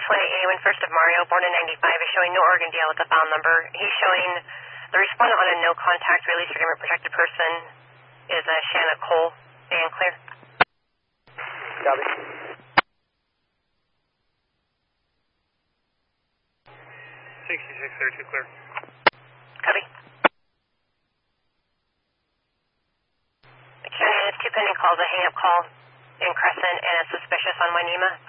A1 First of Mario, born in 95, is showing no Oregon DL with the file number. He's showing the respondent on a no contact release for government protected person is Shanna Cole. And clear. Copy. 6632 clear. Copy. The county has two pending calls, a hang-up call in Crescent and a suspicious on Wainema.